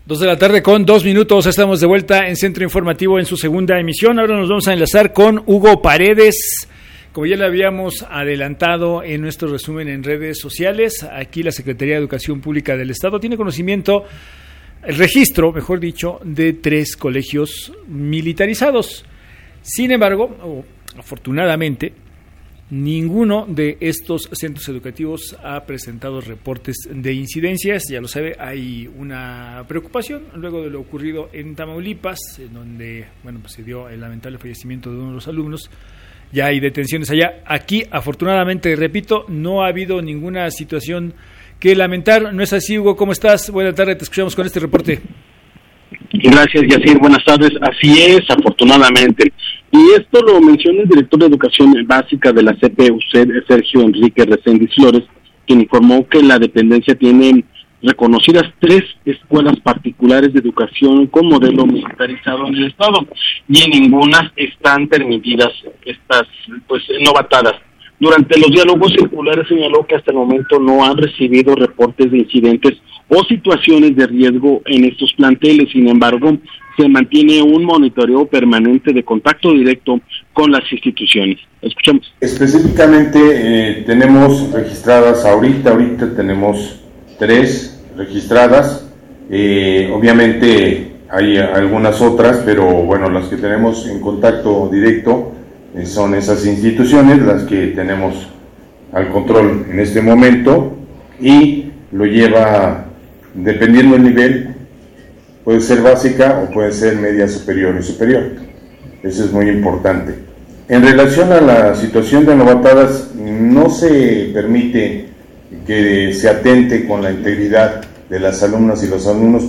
2:00 con 2 minutos, estamos de vuelta en Centro Informativo en su segunda emisión. Ahora nos vamos a enlazar con Hugo Paredes. Como ya le habíamos adelantado en nuestro resumen en redes sociales, aquí la Secretaría de Educación Pública del Estado tiene conocimiento, el registro, mejor dicho, de 3 colegios militarizados. Sin embargo, afortunadamente, ninguno de estos centros educativos ha presentado reportes de incidencias. Ya lo sabe, hay una preocupación luego de lo ocurrido en Tamaulipas, en donde pues se dio el lamentable fallecimiento de uno de los alumnos. Ya hay detenciones allá. Aquí, afortunadamente, repito, no ha habido ninguna situación que lamentar. ¿No es así, Hugo? ¿Cómo estás? Buenas tardes, te escuchamos con este reporte. Gracias, Yacir. Buenas tardes. Así es, afortunadamente. Y esto lo menciona el director de Educación Básica de la CPUCED, Sergio Enrique Reséndiz Flores, quien informó que la dependencia tiene reconocidas 3 escuelas particulares de educación con modelo militarizado en el estado, y en ninguna están permitidas estas novatadas. Durante los diálogos circulares señaló que hasta el momento no han recibido reportes de incidentes o situaciones de riesgo en estos planteles. Sin embargo, se mantiene un monitoreo permanente de contacto directo con las instituciones. Escuchamos. Específicamente tenemos registradas ahorita tenemos 3 registradas. Obviamente hay algunas otras, pero bueno, las que tenemos en contacto directo son esas instituciones las que tenemos al control en este momento, y lo lleva, dependiendo del nivel, puede ser básica o puede ser media superior y superior. Eso es muy importante. En relación a la situación de novatadas, no se permite que se atente con la integridad de las alumnas y los alumnos.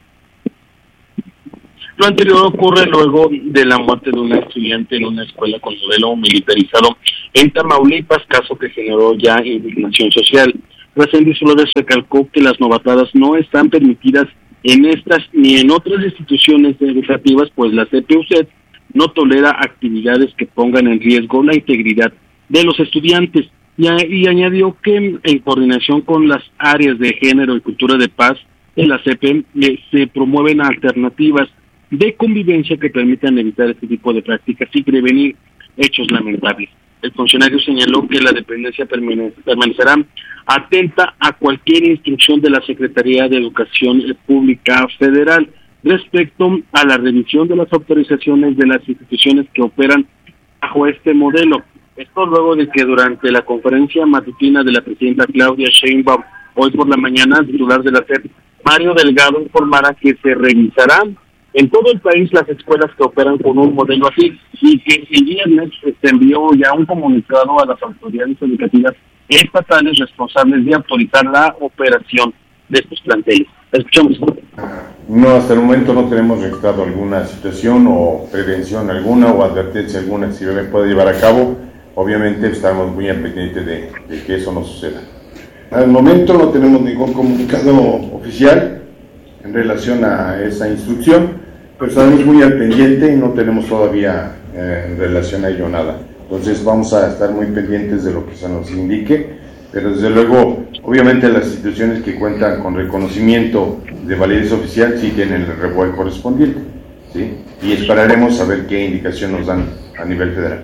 Lo anterior ocurre luego de la muerte de una estudiante en una escuela con modelo militarizado en Tamaulipas, caso que generó ya indignación social. Reséndiz Flores recalcó que las novatadas no están permitidas en estas ni en otras instituciones educativas, pues la CPUCED no tolera actividades que pongan en riesgo la integridad de los estudiantes. Y añadió que en coordinación con las áreas de género y cultura de paz en la CP se promueven alternativas de convivencia que permitan evitar este tipo de prácticas y prevenir hechos lamentables. El funcionario señaló que la dependencia permanecerá atenta a cualquier instrucción de la Secretaría de Educación Pública Federal respecto a la revisión de las autorizaciones de las instituciones que operan bajo este modelo. Esto luego de que durante la conferencia matutina de la presidenta Claudia Sheinbaum hoy por la mañana, el titular de la SEP, Mario Delgado, informara que se revisarán en todo el país las escuelas que operan con un modelo así, y que el viernes se envió ya un comunicado a las autoridades educativas estatales responsables de autorizar la operación de estos planteles. Escuchamos. No, hasta el momento no tenemos registrado alguna situación o prevención alguna o advertencia alguna que se pueda llevar a cabo. Obviamente estamos muy al pendiente de que eso no suceda. Al momento no tenemos ningún comunicado oficial en relación a esa instrucción, pero estamos muy al pendiente y no tenemos todavía en relación a ello nada. Entonces vamos a estar muy pendientes de lo que se nos indique, pero desde luego, obviamente las instituciones que cuentan con reconocimiento de validez oficial sí tienen el revuelo correspondiente, ¿sí? Y esperaremos a ver qué indicación nos dan a nivel federal.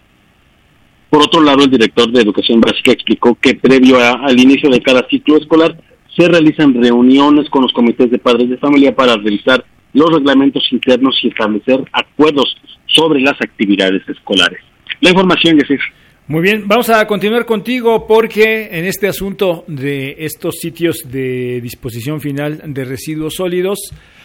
Por otro lado, el director de Educación Básica explicó que previo al inicio de cada ciclo escolar se realizan reuniones con los comités de padres de familia para revisar los reglamentos internos y establecer acuerdos sobre las actividades escolares. La información, Yacir. Muy bien, vamos a continuar contigo porque en este asunto de estos sitios de disposición final de residuos sólidos,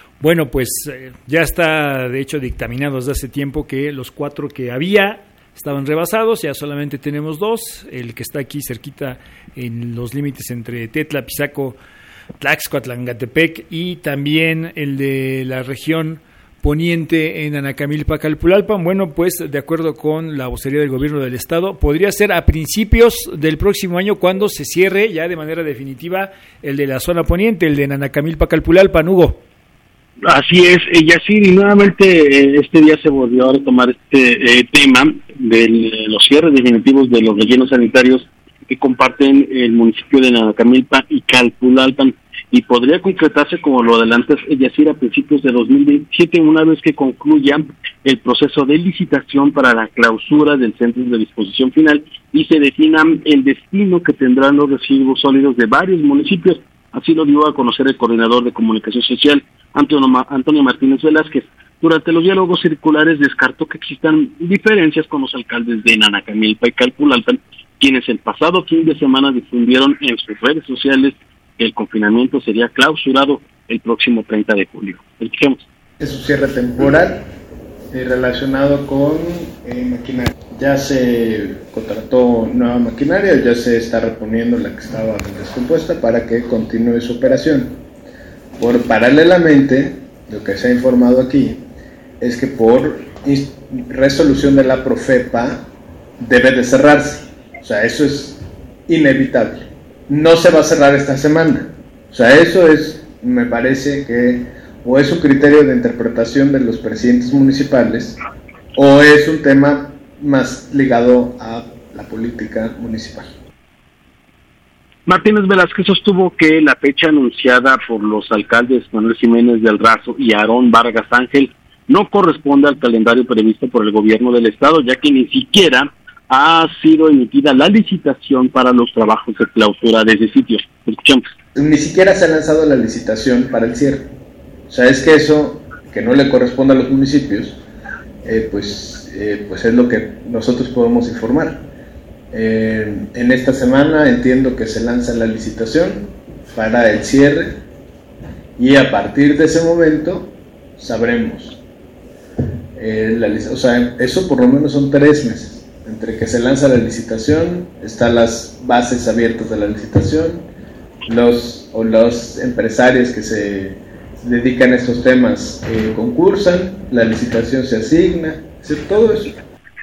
ya está de hecho dictaminado desde hace tiempo que los 4 que había estaban rebasados, ya solamente tenemos 2, el que está aquí cerquita en los límites entre Tetla, Pisaco, Tlaxcoatlangatepec, y también el de la región poniente en Anacamilpa, Calpulalpan. De acuerdo con la vocería del gobierno del estado, podría ser a principios del próximo año cuando se cierre ya de manera definitiva el de la zona poniente, el de Anacamilpa, Calpulalpan, Hugo. Así es, Yacir, y nuevamente este día se volvió a retomar este tema de los cierres definitivos de los rellenos sanitarios que comparten el municipio de Anacamilpa y Calpulalpan. y podría concretarse, como lo adelanta Yacir, a principios de 2027, una vez que concluya el proceso de licitación para la clausura del centro de disposición final y se defina el destino que tendrán los residuos sólidos de varios municipios. Así lo dio a conocer el coordinador de comunicación social, Antonio Martínez Velázquez. Durante los diálogos circulares descartó que existan diferencias con los alcaldes de Nanacamilpa y Calpulalpan, quienes el pasado fin de semana difundieron en sus redes sociales que el confinamiento sería clausurado el próximo 30 de julio. Escuchemos. Es un cierre temporal relacionado con maquinaria. Ya se contrató nueva maquinaria, ya se está reponiendo la que estaba descompuesta para que continúe su operación. Paralelamente, lo que se ha informado aquí es que por resolución de la Profepa debe de cerrarse. O sea, eso es inevitable. No se va a cerrar esta semana. O sea, eso es, me parece que o es un criterio de interpretación de los presidentes municipales o es un tema más ligado a la política municipal. Martínez Velázquez sostuvo que la fecha anunciada por los alcaldes Manuel Jiménez del Razo y Aarón Vargas Ángel no corresponde al calendario previsto por el gobierno del estado, ya que ni siquiera ha sido emitida la licitación para los trabajos de clausura de ese sitio. Escuchemos. Ni siquiera se ha lanzado la licitación para el cierre. O sea, es que eso, que no le corresponde a los municipios, pues es lo que nosotros podemos informar. En esta semana entiendo que se lanza la licitación para el cierre y a partir de ese momento sabremos. O sea, eso por lo menos son 3 meses. Entre que se lanza la licitación, están las bases abiertas de la licitación, los empresarios que se dedican a estos temas concursan, la licitación se asigna, todo eso.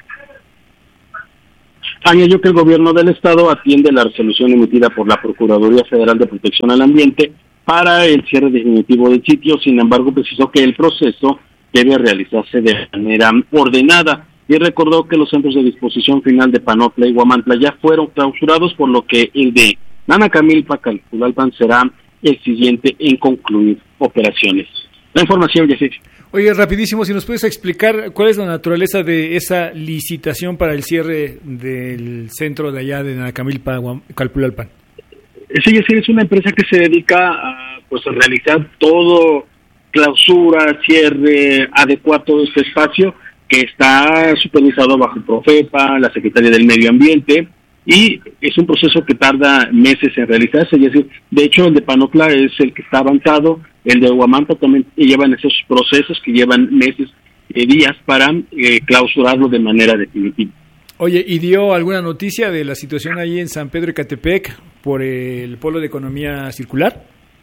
Añadió que el gobierno del estado atiende la resolución emitida por la Procuraduría Federal de Protección al Ambiente para el cierre definitivo del sitio. Sin embargo, precisó que el proceso debe realizarse de manera ordenada y recordó que los centros de disposición final de Panopla y Huamantla ya fueron clausurados, por lo que el de Nanacamilpa, Calpulalpan será el siguiente en concluir operaciones. La información, Yacir. Oye, rapidísimo, si nos puedes explicar cuál es la naturaleza de esa licitación para el cierre del centro de allá de Nanacamilpa, Calpulalpan. Sí, Yacir, es una empresa que se dedica a realizar todo, clausura, cierre, adecuar todo este espacio, que está supervisado bajo Profepa, la Secretaría del Medio Ambiente, y es un proceso que tarda meses en realizarse. Es decir, de hecho, el de Panopla es el que está avanzado, el de Huamantla también llevan esos procesos que llevan meses, días para clausurarlo de manera definitiva. Oye, ¿y dio alguna noticia de la situación ahí en San Pedro Ecatepec por el Polo de Economía Circular?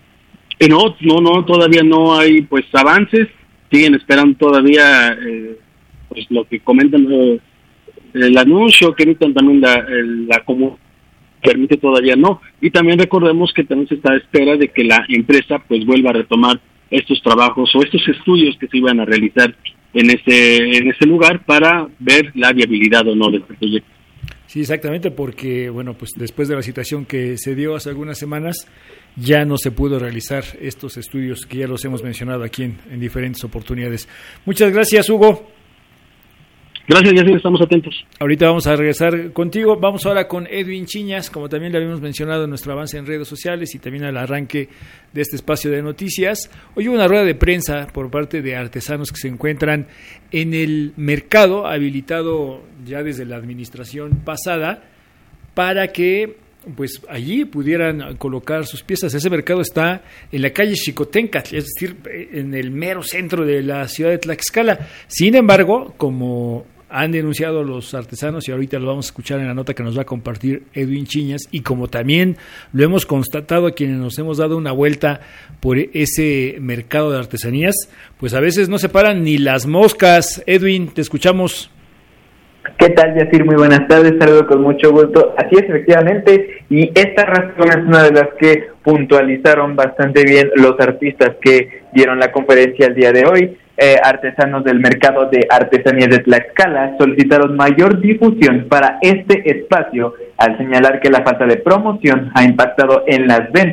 No, todavía no hay avances, siguen esperando todavía lo que comentan, el anuncio que emitan también la comunidad permite, todavía no. Y también recordemos que también se está a espera de que la empresa vuelva a retomar estos trabajos o estos estudios que se iban a realizar en ese lugar para ver la viabilidad o no de este proyecto. Sí, exactamente, porque después de la situación que se dio hace algunas semanas, ya no se pudo realizar estos estudios que ya los hemos mencionado aquí en diferentes oportunidades. Muchas gracias, Hugo. Gracias, Yacir, estamos atentos. Ahorita vamos a regresar contigo. Vamos ahora con Edwin Chiñas, como también le habíamos mencionado en nuestro avance en redes sociales y también al arranque de este espacio de noticias. Hoy hubo una rueda de prensa por parte de artesanos que se encuentran en el mercado habilitado ya desde la administración pasada para que allí pudieran colocar sus piezas. Ese mercado está en la calle Xicoténcatl, es decir, en el mero centro de la ciudad de Tlaxcala. Sin embargo, como han denunciado los artesanos, y ahorita lo vamos a escuchar en la nota que nos va a compartir Edwin Chiñas, y como también lo hemos constatado a quienes nos hemos dado una vuelta por ese mercado de artesanías, a veces no se paran ni las moscas. Edwin, te escuchamos. ¿Qué tal, Yacir? Muy buenas tardes, saludo con mucho gusto. Así es, efectivamente, y esta razón es una de las que puntualizaron bastante bien los artistas que dieron la conferencia el día de hoy. Artesanos del mercado de artesanías de Tlaxcala solicitaron mayor difusión para este espacio al señalar que la falta de promoción ha impactado en las ventas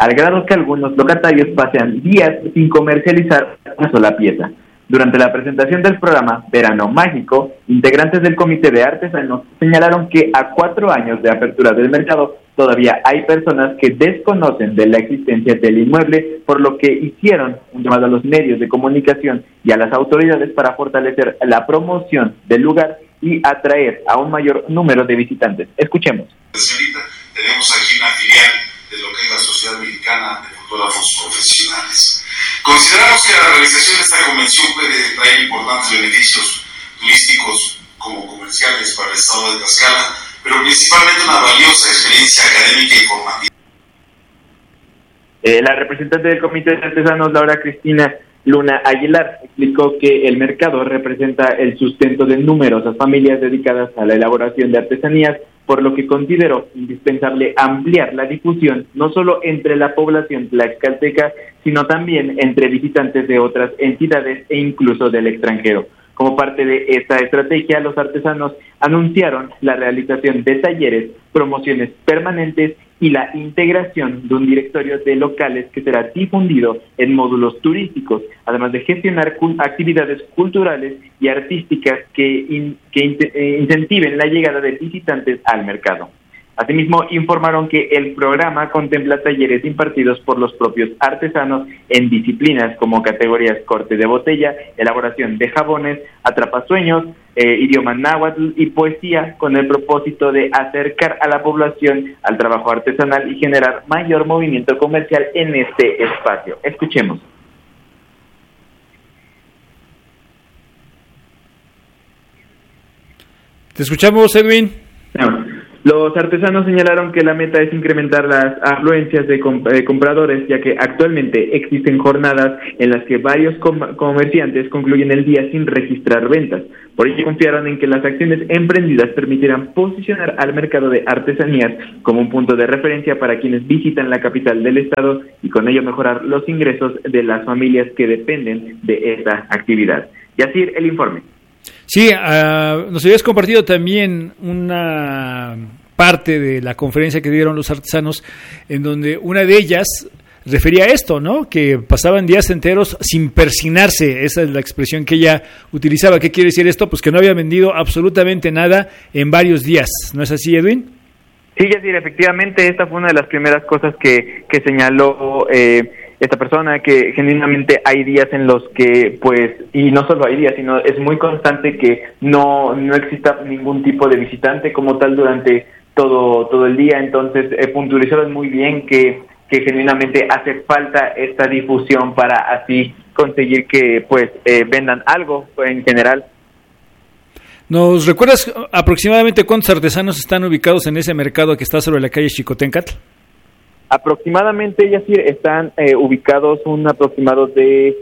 al grado que algunos locatarios pasean días sin comercializar una sola pieza. Durante la presentación del programa Verano Mágico, integrantes del Comité de Artesanos señalaron que a 4 años de apertura del mercado todavía hay personas que desconocen de la existencia del inmueble, por lo que hicieron un llamado a los medios de comunicación y a las autoridades para fortalecer la promoción del lugar y atraer a un mayor número de visitantes. Escuchemos. Tenemos aquí una filial de lo que es la Sociedad Mexicana de Fotógrafos Profesionales. Consideramos que la realización de esta convención puede traer importantes beneficios turísticos como comerciales para el estado de Tlaxcala, pero principalmente una valiosa experiencia académica y formativa. La representante del Comité de Artesanos, Laura Cristina Luna Aguilar, explicó que el mercado representa el sustento de numerosas familias dedicadas a la elaboración de artesanías, por lo que consideró indispensable ampliar la difusión no solo entre la población tlaxcalteca, sino también entre visitantes de otras entidades e incluso del extranjero. Como parte de esta estrategia, los artesanos anunciaron la realización de talleres, promociones permanentes y la integración de un directorio de locales que será difundido en módulos turísticos, además de gestionar actividades culturales y artísticas que incentiven la llegada de visitantes al mercado. Asimismo, informaron que el programa contempla talleres impartidos por los propios artesanos en disciplinas como categorías corte de botella, elaboración de jabones, atrapasueños, idioma náhuatl y poesía, con el propósito de acercar a la población al trabajo artesanal y generar mayor movimiento comercial en este espacio. Escuchemos. Te escuchamos, Edwin. No. Los artesanos señalaron que la meta es incrementar las afluencias de compradores, ya que actualmente existen jornadas en las que varios comerciantes concluyen el día sin registrar ventas. Por ello confiaron en que las acciones emprendidas permitirán posicionar al mercado de artesanías como un punto de referencia para quienes visitan la capital del estado y con ello mejorar los ingresos de las familias que dependen de esta actividad. Yacir, el informe. Sí, nos habías compartido también una parte de la conferencia que dieron los artesanos, en donde una de ellas refería a esto, ¿no? Que pasaban días enteros sin persinarse, esa es la expresión que ella utilizaba. ¿Qué quiere decir esto? Pues que no había vendido absolutamente nada en varios días, ¿no es así, Edwin? Sí, Yacir, efectivamente, esta fue una de las primeras cosas que señaló esta persona, que genuinamente hay días en los que, pues, y no solo hay días, sino es muy constante que no exista ningún tipo de visitante como tal durante todo el día. Entonces, puntualizaron muy bien que genuinamente hace falta esta difusión para así conseguir que, pues, vendan algo en general. ¿Nos recuerdas aproximadamente cuántos artesanos están ubicados en ese mercado que está sobre la calle Xicoténcatl? Aproximadamente, Yacir, están ubicados un aproximado de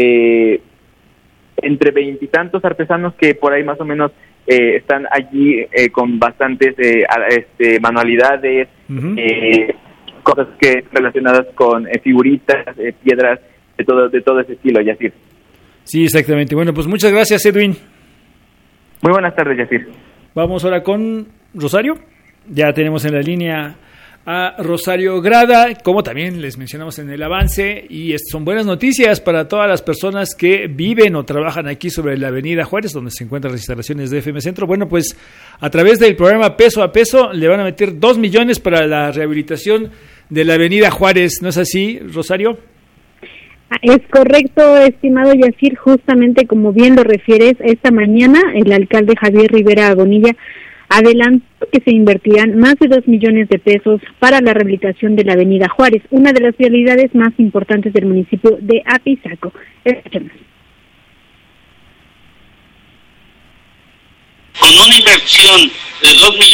entre 20 y tantos artesanos que por ahí más o menos están allí con bastantes manualidades, uh-huh. Cosas que relacionadas con figuritas, piedras, de todo ese estilo, Yacir. Sí, exactamente. Bueno, pues muchas gracias, Edwin. Muy buenas tardes, Yacir. Vamos ahora con Rosario. Ya tenemos en la línea a Rosario Grada, como también les mencionamos en el avance, y son buenas noticias para todas las personas que viven o trabajan aquí sobre la avenida Juárez, donde se encuentran las instalaciones de FM Centro. Bueno, pues a través del programa Peso a Peso le van a meter 2 millones para la rehabilitación de la avenida Juárez, ¿no es así, Rosario? Es correcto, estimado Yacir, justamente como bien lo refieres, esta mañana el alcalde Javier Rivera Bonilla adelantó que se invertirán más de 2 millones de pesos para la rehabilitación de la avenida Juárez, una de las vialidades más importantes del municipio de Apizaco. Escuchemos. Con una inversión de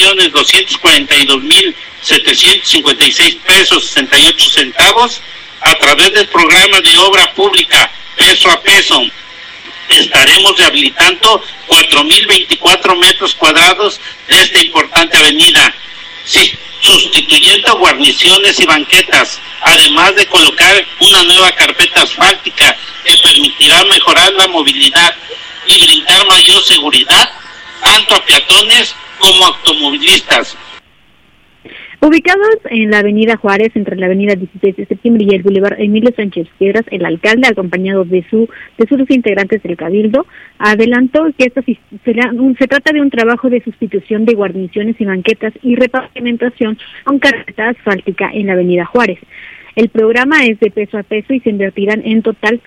2.242.756 pesos 68 centavos, a través del programa de obra pública Peso a Peso, estaremos rehabilitando 4.024 metros cuadrados de esta importante avenida, sí, sustituyendo guarniciones y banquetas, además de colocar una nueva carpeta asfáltica que permitirá mejorar la movilidad y brindar mayor seguridad tanto a peatones como a automovilistas. Ubicados en la avenida Juárez, entre la avenida 16 de septiembre y el bulevar Emilio Sánchez Piedras, el alcalde, acompañado de sus integrantes del Cabildo, adelantó que esto se trata de un trabajo de sustitución de guarniciones y banquetas y repavimentación con carpeta asfáltica en la avenida Juárez. El programa es de peso a peso y se invertirán en total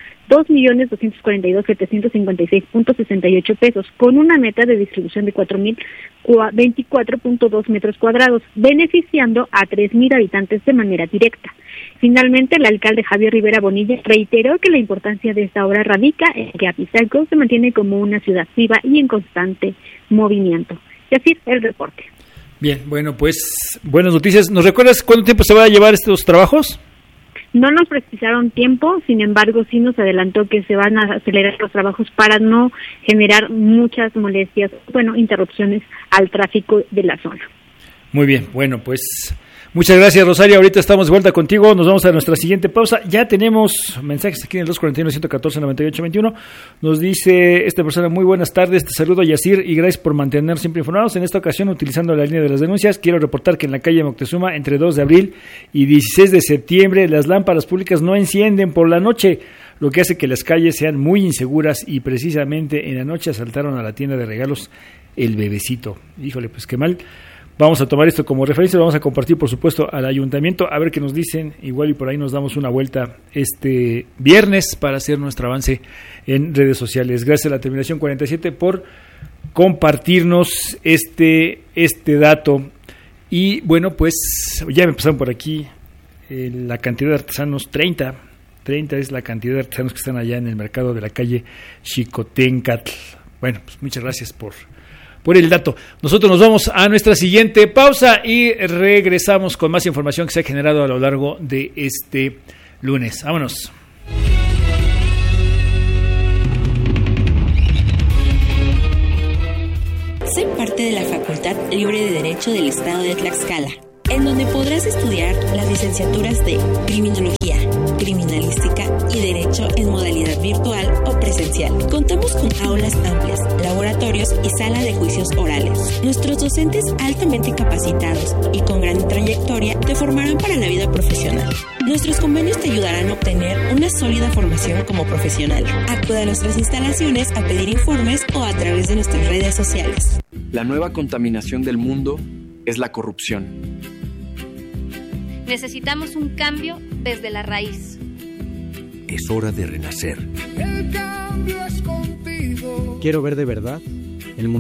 2.242.756.68 pesos, con una meta de distribución de 4.024.2 metros cuadrados, beneficiando a 3.000 habitantes de manera directa. Finalmente, el alcalde Javier Rivera Bonilla reiteró que la importancia de esta obra radica en que Apizalco se mantiene como una ciudad viva y en constante movimiento. Y así el reporte. Bien, bueno, pues buenas noticias. ¿Nos recuerdas cuánto tiempo se va a llevar estos trabajos? No nos precisaron tiempo, sin embargo, sí nos adelantó que se van a acelerar los trabajos para no generar muchas molestias, interrupciones al tráfico de la zona. Muy bien, bueno, pues muchas gracias, Rosario. Ahorita estamos de vuelta contigo. Nos vamos a nuestra siguiente pausa. Ya tenemos mensajes aquí en el 241-114-9821. Nos dice esta persona: muy buenas tardes, te saludo, Yacir, y gracias por mantener siempre informados. En esta ocasión, utilizando la línea de las denuncias, quiero reportar que en la calle Moctezuma, entre 2 de abril y 16 de septiembre, las lámparas públicas no encienden por la noche, lo que hace que las calles sean muy inseguras, y precisamente en la noche asaltaron a la tienda de regalos El Bebecito. Híjole, pues qué mal. Vamos a tomar esto como referencia, lo vamos a compartir, por supuesto, al ayuntamiento, a ver qué nos dicen. Igual y por ahí nos damos una vuelta este viernes para hacer nuestro avance en redes sociales. Gracias a la terminación 47 por compartirnos este dato. Y bueno, pues ya me pasaron por aquí la cantidad de artesanos, 30 es la cantidad de artesanos que están allá en el mercado de la calle Xicoténcatl. Bueno, pues muchas gracias por el dato. Nosotros nos vamos a nuestra siguiente pausa y regresamos con más información que se ha generado a lo largo de este lunes. Vámonos. Soy parte de la Facultad Libre de Derecho del Estado de Tlaxcala, en donde podrás estudiar las licenciaturas de Criminología, Criminalística y Derecho en modalidad virtual o presencial. Contamos con aulas amplias, laboratorios y sala de juicios orales. Nuestros docentes altamente capacitados y con gran trayectoria te formarán para la vida profesional. Nuestros convenios te ayudarán a obtener una sólida formación como profesional. Acude a nuestras instalaciones a pedir informes o a través de nuestras redes sociales. La nueva contaminación del mundo es la corrupción. Necesitamos un cambio desde la raíz. Es hora de renacer. El cambio es contigo. Quiero ver de verdad